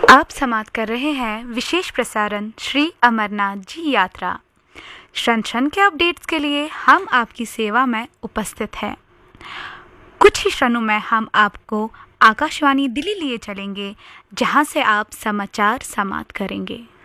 आप समाप्त कर रहे हैं विशेष प्रसारण श्री अमरनाथ जी यात्रा। क्षण क्षण के अपडेट्स के लिए हम आपकी सेवा में उपस्थित हैं। कुछ ही क्षणों में हम आपको आकाशवाणी दिल्ली लिए चलेंगे, जहां से आप समाचार समाप्त करेंगे।